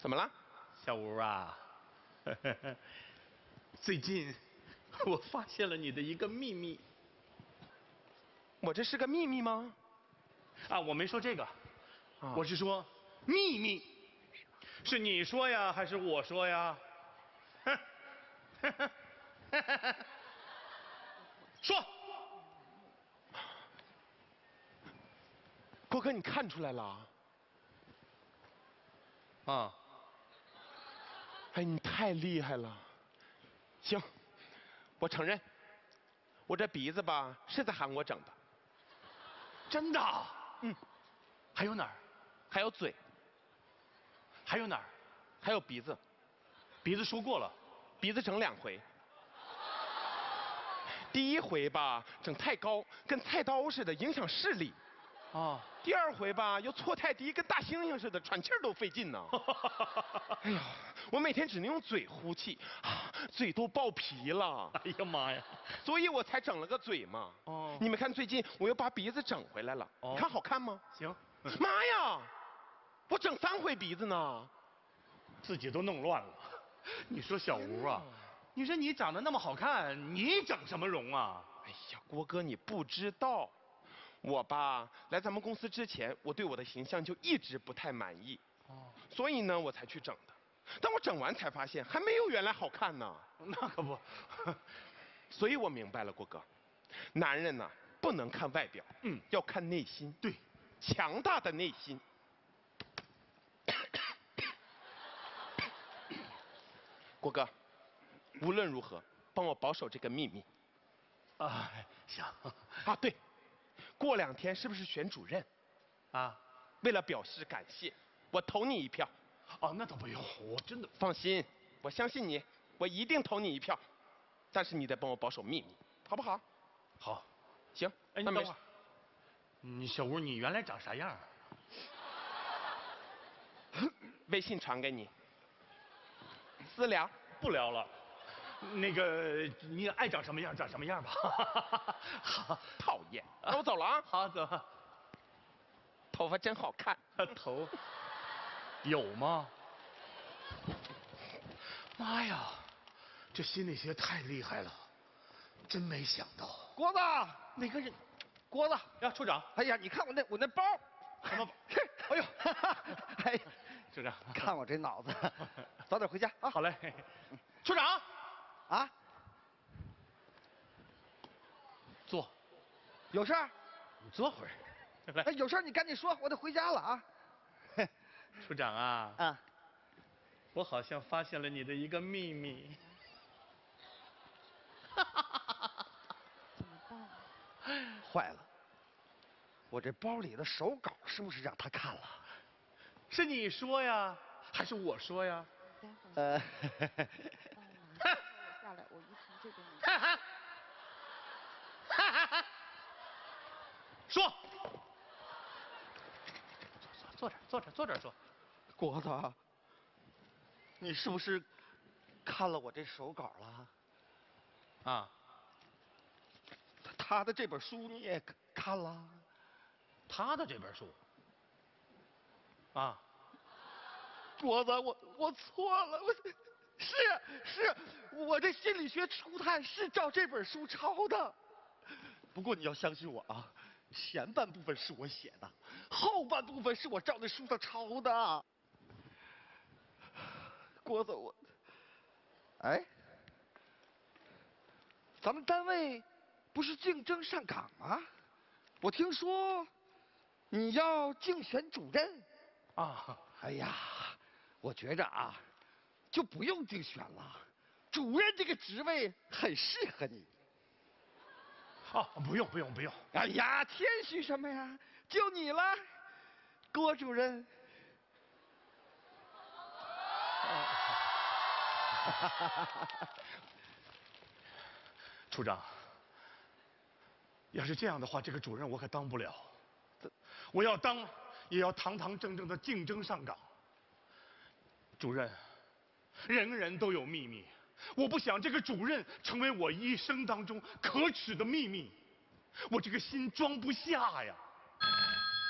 怎么了？ 小吴啊，最近我发现了你的一个秘密。 我这是个秘密吗？ 啊，我没说这个， 啊我是说秘密，是你说呀，还是我说呀？说。 郭哥，你看出来了？ 啊， 哎，你太厉害了。行，我承认，我这鼻子吧是在韩国整的。 真的？ 嗯， 还有哪儿？ 还有嘴， 还有哪儿？ 还有鼻子， 鼻子说过了。 鼻子整2回。第一回吧，整太高，跟菜刀似的，影响视力。 啊， 第2回吧，又错太低，跟大猩猩似的，喘气儿都费劲呢。哎呀，我每天只能用嘴呼气，嘴都爆皮了。 哎呀妈呀！ 所以我才整了个嘴嘛。 哦你们看最近我又把鼻子整回来了， 哦你看好看吗？ 行， 妈呀，我整3回鼻子呢。 自己都弄乱了。你说小吴啊，你说你长得那么好看，你整什么容啊？ 哎呀，郭哥你不知道，我吧来咱们公司之前，我对我的形象就一直不太满意。 哦， 所以呢我才去整的。但我整完才发现还没有原来好看呢。 那可不。 所以我明白了，郭哥，男人呢不能看外表，要看内心。 对， 强大的内心。郭哥，无论如何帮我保守这个秘密。 啊，行。 啊，对，过2天是不是选主任？ 啊， 为了表示感谢，我投你1票。 哦，那倒不用，我真的。 放心，我相信你，我一定投你1票。但是你得帮我保守秘密，好不好？ 好。 行。 哎，你等会儿。你小吴，你原来长啥样啊？ 微信传给你，私聊。 不聊了。那个，你爱长什么样长什么样吧。好。 讨厌，那我走了啊。 好，走。 头发真好看。 头有吗？妈呀，这心理学太厉害了，真没想到。 郭子， 哪个人？ 郭子呀，处长。 哎呀，你看我那包， 什么包？ 哎呦，哎， 处长， 看我这脑子，早点回家啊。 好嘞。处长， 啊， 坐。 有事儿？ 你坐会儿。来哎，，有事儿你赶紧说，我得回家了啊。 处长啊， 啊， 我好像发现了你的一个秘密。 怎么办？ 坏了，我这包里的手稿是不是让他看了？ 是你说呀，还是我说呀？ 待会儿帮我拿一下，我下来，我一从这边拿。 说。坐这儿说。 郭子，你是不是看了我这手稿了？ 啊， 他的这本书你也看了？ 他的这本书。啊， 郭子，我错了，是，我这心理学初探是照这本书抄的。不过你要相信我啊，前半部分是我写的，后半部分是我照那书上抄的。郭子，哎，咱们单位不是竞争上岗吗？我听说你要竞选主任。 啊， 哎呀，我觉着啊，就不用竞选了，主任这个职位很适合你。 哦，不用。 哎呀，谦虚什么呀？就你了，郭主任。 处长，要是这样的话，这个主任我可当不了。我要当，也要堂堂正正的竞争上岗。主任，人人都有秘密，我不想这个主任成为我一生当中可耻的秘密，我这个心装不下呀。